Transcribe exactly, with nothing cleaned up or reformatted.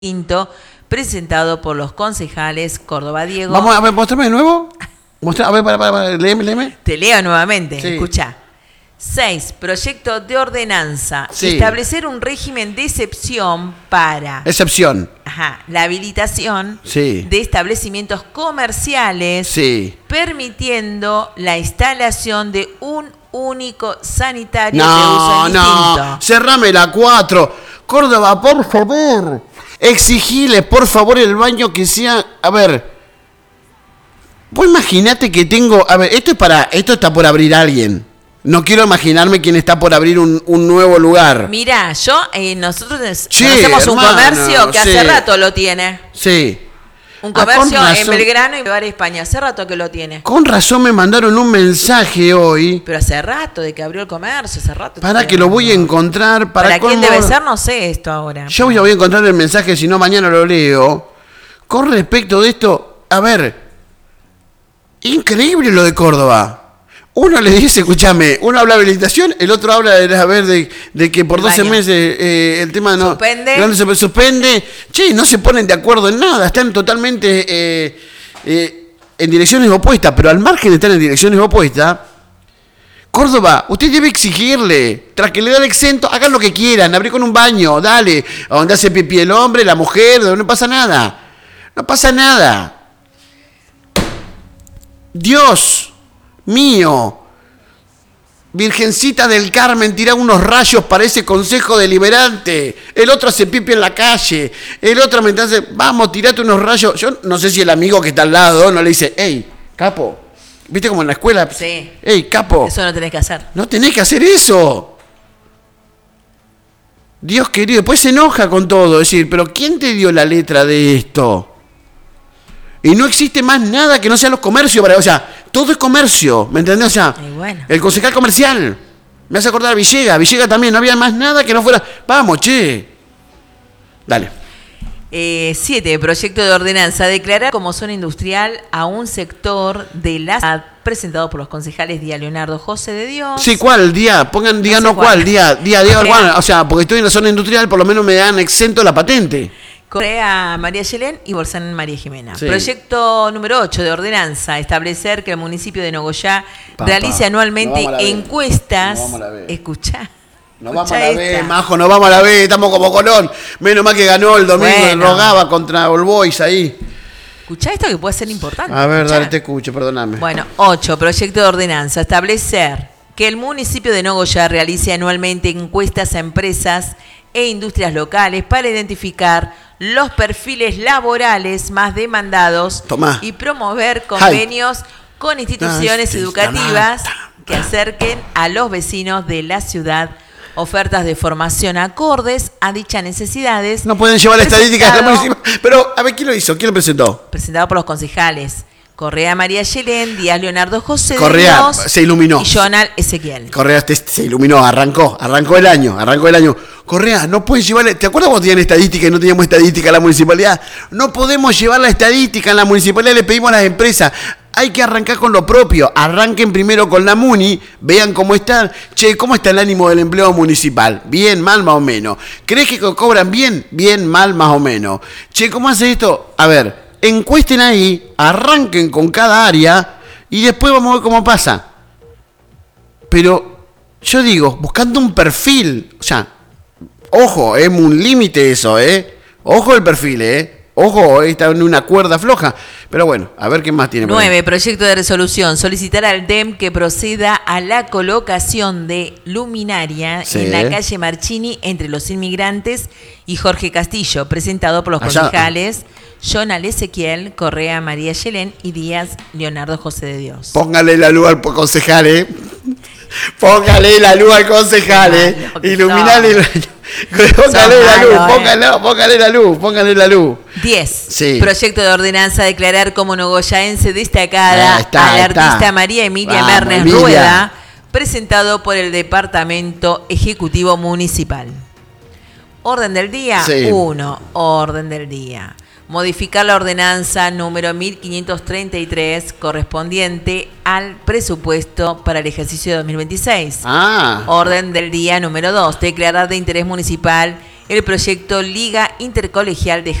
Quinto, presentado por los concejales Córdoba Diego. Vamos a ver, mostrame de nuevo. Mostra, a ver, para, para, para, léeme, léeme. Te leo nuevamente, sí. Escucha. seis. Proyecto de ordenanza. Sí. Establecer un régimen de excepción para... Excepción. Ajá, la habilitación sí. de establecimientos comerciales, sí. permitiendo la instalación de un único sanitario no, de uso indistinto. No, cerrame la cuatro. Córdoba, por favor. Exigile, por favor, el baño que sea... A ver, vos imaginate que tengo... A ver, esto es para... Esto está por abrir alguien. No quiero imaginarme quién está por abrir un, un nuevo lugar. Mirá, yo, eh, nosotros sí, conocemos hermano, un comercio que sí. hace rato lo tiene. Sí. Un comercio ah, en Belgrano y Bar España. Hace rato que lo tiene. Con razón me mandaron un mensaje hoy. Pero hace rato de que abrió el comercio, hace rato. Para que lo voy a encontrar. ¿Para, ¿Para quién debe ser? No sé esto ahora. Yo voy a encontrar el mensaje, si no mañana lo leo. Con respecto de esto, a ver, increíble lo de Córdoba. Uno le dice, escúchame, uno habla de habilitación, el otro habla de, a ver, de, de que por el doce baño. meses eh, el tema no... Suspende. No se suspende. Che, no se ponen de acuerdo en nada, están totalmente eh, eh, en direcciones opuestas, pero al margen de estar en direcciones opuestas, Córdoba, usted debe exigirle, tras que le da el exento, hagan lo que quieran, abrir con un baño, dale, a donde hace pipí el hombre, la mujer, no pasa nada. No pasa nada. Dios mío, Virgencita del Carmen, tira unos rayos para ese consejo deliberante. El otro hace pipi en la calle. El otro me dice, vamos, tirate unos rayos. Yo no sé si el amigo que está al lado no le dice, hey, capo. ¿Viste como en la escuela? Sí. Hey, capo. Eso no tenés que hacer. No tenés que hacer eso. Dios querido, después se enoja con todo. Es decir, pero ¿quién te dio la letra de esto? Y no existe más nada que no sean los comercios. Para, o sea, todo es comercio, ¿me entendés? O sea, bueno. El concejal comercial. Me hace acordar a Villegas. Villegas también, no había más nada que no fuera... Vamos, che. Dale. Eh, siete. Proyecto de ordenanza. Declarar como zona industrial a un sector de la ciudad presentado por los concejales Día Leonardo José de Dios. Sí, ¿cuál? Día, pongan día, no, sé no cuál. Día, día, día, cuál. O sea, porque estoy en la zona industrial, por lo menos me dan exento la patente. Correa María Yelén y Bolsán María Jimena. Sí. Proyecto número ocho de ordenanza. Establecer que el municipio de Nogoyá pa, realice pa. anualmente no encuestas. No vamos a la B. Escuchá. No vamos a la B, majo, no vamos a la B, estamos como Colón. Menos mal que ganó el domingo, bueno. Rogaba contra All Boys ahí. Escuchá esto que puede ser importante. A ver, escuchá. dale, te escucho, perdóname. Bueno, ocho. Proyecto de ordenanza. Establecer que el municipio de Nogoyá realice anualmente encuestas a empresas e industrias locales para identificar los perfiles laborales más demandados Tomá. y promover convenios Ay. con instituciones no, educativas que acerquen a los vecinos de la ciudad ofertas de formación acordes a dichas necesidades. No pueden llevar la estadística de la municipal. Pero, a ver, ¿quién lo hizo? ¿Quién lo presentó? Presentado por los concejales Correa María Yelén, Díaz Leonardo José Correa, de Dios se iluminó. Y Jonal Ezequiel. Correa se iluminó, arrancó, arrancó el año, arrancó el año. Correa, no pueden llevar, ¿te acuerdas cuando tenían estadística y no teníamos estadística en la municipalidad? No podemos llevar la estadística en la municipalidad, le pedimos a las empresas. Hay que arrancar con lo propio. Arranquen primero con la Muni, vean cómo están. Che, ¿cómo está el ánimo del empleo municipal? Bien, mal, más o menos. ¿Crees que cobran bien? Bien, mal, más o menos. Che, ¿cómo hace esto? A ver, encuesten ahí, arranquen con cada área y después vamos a ver cómo pasa. Pero yo digo, buscando un perfil, o sea, ojo, es un límite eso, ¿eh? Ojo el perfil, ¿eh? Ojo, está en una cuerda floja. Pero bueno, a ver qué más tiene. nueve. Proyecto de resolución. Solicitar al D E M que proceda a la colocación de luminaria sí. en la calle Marchini entre los inmigrantes y Jorge Castillo, presentado por los Allá. concejales Jonal Ezequiel, Correa María Yelén y Díaz Leonardo José de Dios. Póngale la luz al concejal, ¿eh? Póngale la luz al concejal, ¿eh? Iluminale la luz. Póngale la luz, póngale, póngale la luz, póngale la luz. diez. Sí. Proyecto de ordenanza declarar como nogoyaense destacada está, a la está. artista María Emilia Vamos, Mernes Emilia. Rueda, presentado por el Departamento Ejecutivo Municipal. Orden del día uno. Sí. Orden del día. Modificar la ordenanza número mil quinientos treinta y tres correspondiente al presupuesto para el ejercicio de dos mil veintiséis. Ah. Orden del día número dos. Declarar de interés municipal el proyecto Liga Intercolegial de